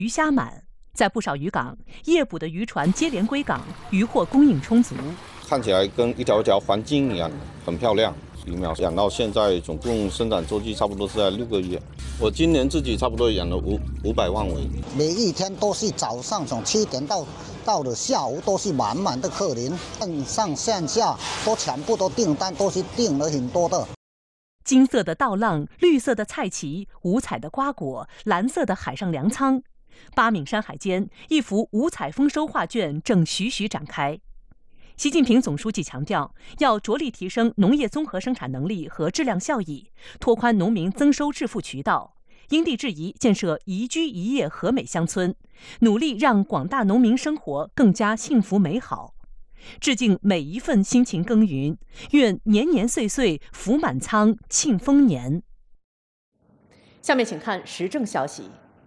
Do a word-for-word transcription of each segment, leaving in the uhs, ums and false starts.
鱼虾满，在不少渔港，夜捕的渔船接连归港，渔获供应充足。 看起来跟一条条黄金一样，很漂亮。鱼苗养到现在，总共生长周期差不多是在六个月。我今年自己差不多养了五五百万尾。 每一天都是早上从七点到到了下午，都是满满的客人，上上线下都全部都订单，都是订了很多的。 金色的稻浪，绿色的菜畦，五彩的瓜果，蓝色的海上粮仓。八闽山海间，一幅五彩丰收画卷正徐徐展开。习近平总书记强调，要着力提升农业综合生产能力和质量效益，拓宽农民增收致富渠道，因地制宜建设宜居宜业和美乡村，努力让广大农民生活更加幸福美好。致敬每一份辛勤耕耘，愿年年岁岁福满仓，庆丰年。下面请看时政消息。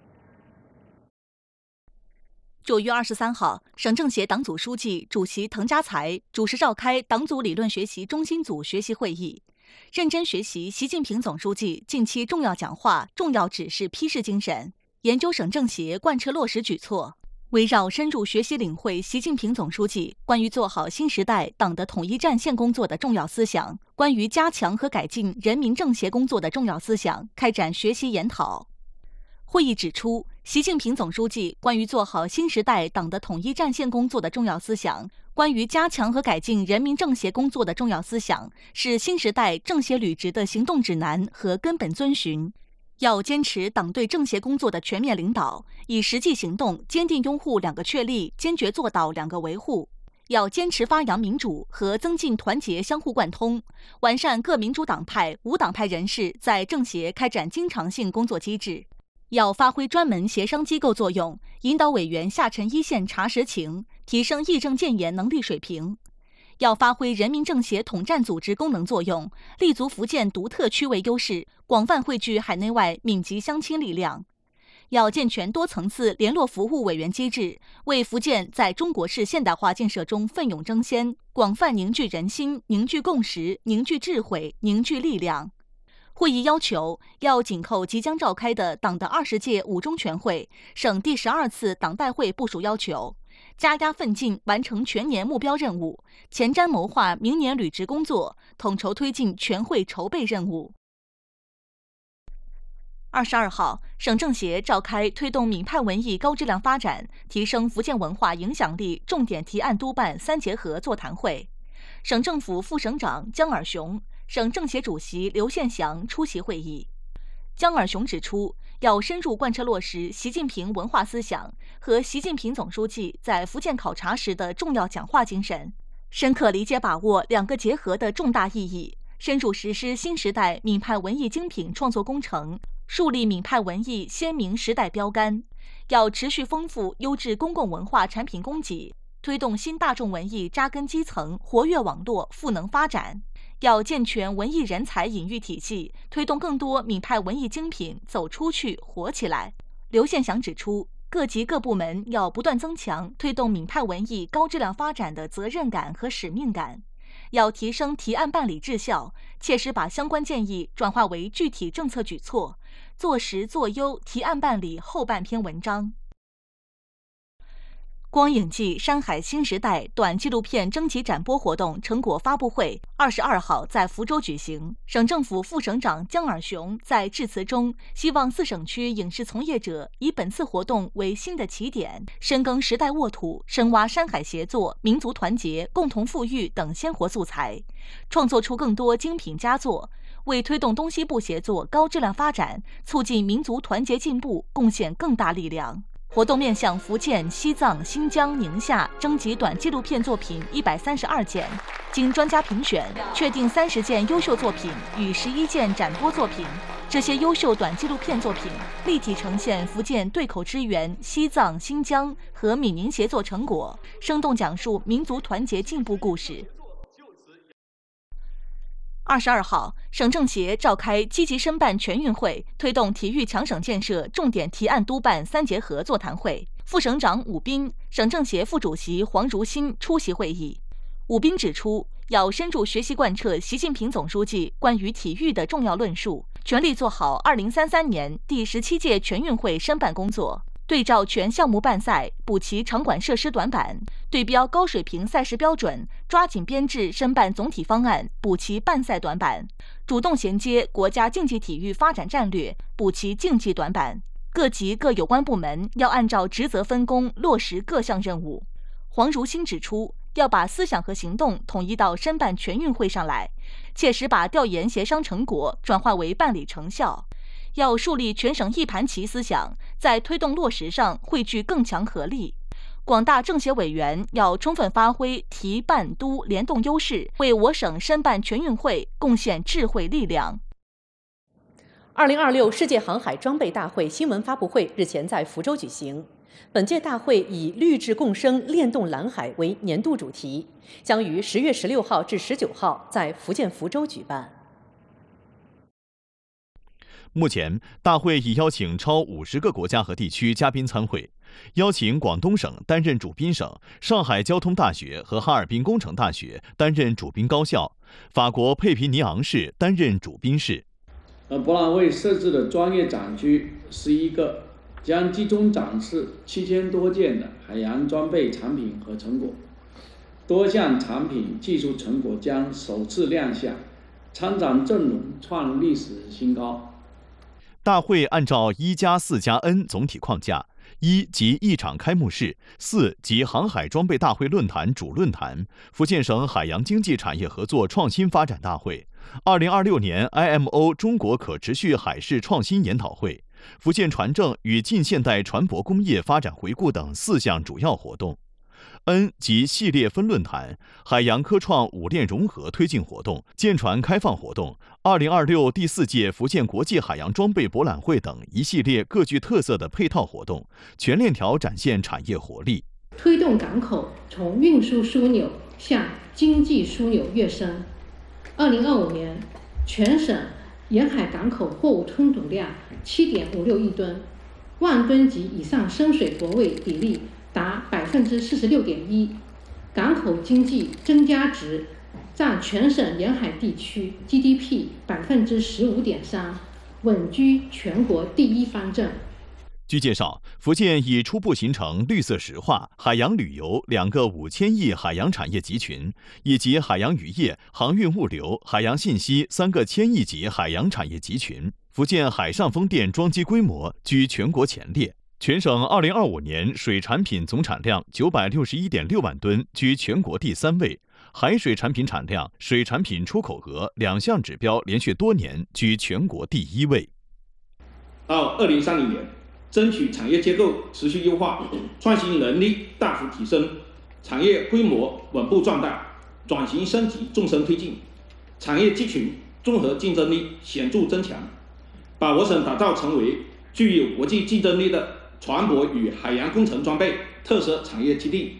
九月二十三号，省政协党组书记、主席滕家才主持召开党组理论学习中心组学习会议，认真学习习近平总书记近期重要讲话、重要指示批示精神，研究省政协贯彻落实举措，围绕深入学习领会习近平总书记关于做好新时代党的统一战线工作的重要思想，关于加强和改进人民政协工作的重要思想，开展学习研讨。会议指出，习近平总书记关于做好新时代党的统一战线工作的重要思想，关于加强和改进人民政协工作的重要思想，是新时代政协履职的行动指南和根本遵循。要坚持党对政协工作的全面领导，以实际行动坚定拥护两个确立，坚决做到两个维护。要坚持发扬民主和增进团结相互贯通，完善各民主党派、无党派人士在政协开展经常性工作机制。要发挥专门协商机构作用，引导委员下沉一线查实情，提升议政建言能力水平。要发挥人民政协统战组织功能作用，立足福建独特区位优势，广泛汇聚海内外闽籍乡亲力量。要健全多层次联络服务委员机制，为福建在中国式现代化建设中奋勇争先，广泛凝聚人心、凝聚共识、凝聚智慧、凝聚力量。会议要求，要紧扣即将召开的党的二十届五中全会、省第十二次党代会部署要求，加压奋进完成全年目标任务，前瞻谋划明年履职工作，统筹推进全会筹备任务。二十二号，省政协召开推动闽派文艺高质量发展、提升福建文化影响力重点提案督办三节合座谈会，省政府副省长江尔雄、省政协主席刘宪祥出席会议。江尔雄指出，要深入贯彻落实习近平文化思想和习近平总书记在福建考察时的重要讲话精神，深刻理解把握两个结合的重大意义，深入实施新时代闽派文艺精品创作工程，树立闽派文艺鲜明时代标杆。要持续丰富优质公共文化产品供给，推动新大众文艺扎根基层、活跃网络、赋能发展。要健全文艺人才引育体系，推动更多闽派文艺精品走出去、活起来。刘宪祥指出，各级各部门要不断增强推动闽派文艺高质量发展的责任感和使命感，要提升提案办理质效，切实把相关建议转化为具体政策举措，做实做优提案办理后半篇文章。光影季山海新时代短纪录片征集展播活动成果发布会二十二号在福州举行。省政府副省长江尔雄在致辞中，希望四省区影视从业者以本次活动为新的起点，深耕时代沃土，深挖山海协作、民族团结、共同富裕等鲜活素材，创作出更多精品佳作，为推动东西部协作高质量发展、促进民族团结进步贡献更大力量。活动面向福建、西藏、新疆、宁夏征集短纪录片作品一百三十二件，经专家评选，确定三十件优秀作品与十一件展播作品。这些优秀短纪录片作品立体呈现福建对口支援、西藏、新疆和闽宁协作成果，生动讲述民族团结进步故事。二十二号，省政协召开积极申办全运会、推动体育强省建设重点提案督办三节合座谈会。副省长武斌、省政协副主席黄如新出席会议。武斌指出，要深入学习贯彻习近平总书记关于体育的重要论述，全力做好二零三三年第十七届全运会申办工作， 对照全项目办赛，补齐场馆设施短板；对标高水平赛事标准，抓紧编制申办总体方案，补齐办赛短板；主动衔接国家竞技体育发展战略，补齐竞技短板。各级各有关部门要按照职责分工落实各项任务。黄如新指出，要把思想和行动统一到申办全运会上来，切实把调研协商成果转化为办理成效。要树立全省一盘棋思想，在推动落实上汇聚更强合力。广大政协委员要充分发挥提办督联动优势，为我省申办全运会贡献智慧力量。 二零二六世界航海装备大会新闻发布会日前在福州举行。本届大会以“绿质共生，链动蓝海”为年度主题，将于十月十六号至十九号在福建福州举办。 目前，大会已邀请超五十个国家和地区嘉宾参会，邀请广东省担任主宾省，上海交通大学和哈尔滨工程大学担任主宾高校，法国佩皮尼昂市担任主宾市。 呃，博览会设置的专业展区十一个，将集中展示七千多件的海洋装备产品和成果，多项产品技术成果将首次亮相，参展阵容创历史新高。 大会按照一加四加 N 总体框架，一即一场开幕式，四即航海装备大会论坛主论坛，福建省海洋经济产业合作创新发展大会，二零二六年 I M O 中国可持续海事创新研讨会，福建船政与近现代船舶工业发展回顾等四项主要活动。N 即系列分论坛、海洋科创五链融合推进活动、舰船开放活动、二零二六第四届福建国际海洋装备博览会等一系列各具特色的配套活动，全链条展现产业活力， 推动港口从运输枢纽向经济枢纽跃升。二零二五年，全省沿海港口货物吞吐量七点五六亿吨，万吨级以上深水泊位比例达百分之四十六点一，港口经济增加值占全省沿海地区 G D P 百分之十五点三，稳居全国第一方阵。 据介绍，福建已初步形成绿色石化、海洋旅游两个五千亿海洋产业集群，以及海洋渔业、航运物流、海洋信息三个千亿级海洋产业集群。福建海上风电装机规模居全国前列。全省二零二五年水产品总产量九百六十一点六万吨，居全国第三位；海水产品产量、水产品出口额两项指标连续多年居全国第一位。 到二零三零年，争取产业结构持续优化，创新能力大幅提升，产业规模稳步壮大，转型升级纵深推进，产业集群综合竞争力显著增强，把我省打造成为具有国际竞争力的船舶与海洋工程装备特色产业基地。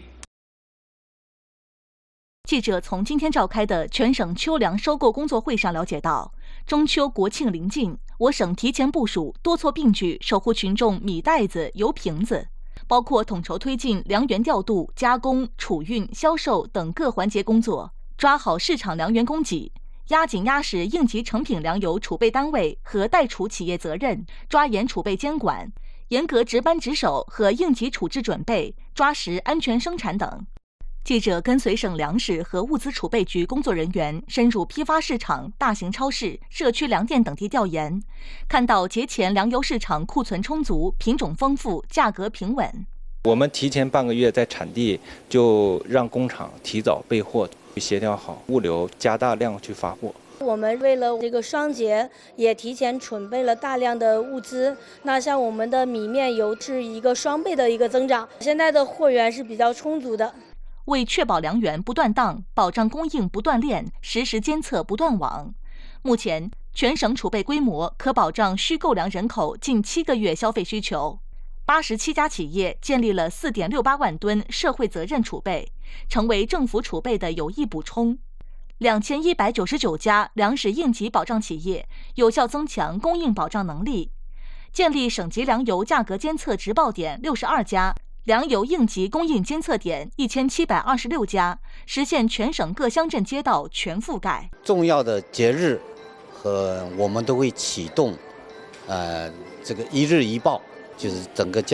记者从今天召开的全省秋粮收购工作会上了解到，中秋国庆临近，我省提前部署，多措并举，守护群众米袋子、油瓶子，包括统筹推进粮源调度、加工、储运、销售等各环节工作，抓好市场粮源供给，压紧压实应急成品粮油储备单位和待储企业责任，抓严储备监管，严格值班值守和应急处置准备，抓实安全生产等。记者跟随省粮食和物资储备局工作人员深入批发市场、大型超市、社区粮店等地调研，看到节前粮油市场库存充足、品种丰富、价格平稳。 我们提前半个月在产地就让工厂提早备货，协调好物流，加大量去发货。 我们为了这个双节，也提前准备了大量的物资。那像我们的米面油是一个双倍的一个增长，现在的货源是比较充足的。 为确保粮源不断档，保障供应不断链，实时监测不断网。目前，全省储备规模可保障需购粮人口近七个月消费需求。八十七家企业建立了四点六八万吨社会责任储备，成为政府储备的有益补充。两千一百九十九家粮食应急保障企业有效增强供应保障能力，建立省级粮油价格监测直报点六十二家。粮油应急供应监测点一千七百二十六家，实现全省各乡镇街道全覆盖。 重要的节日和我们都会启动，呃，这个一日一报，就是整个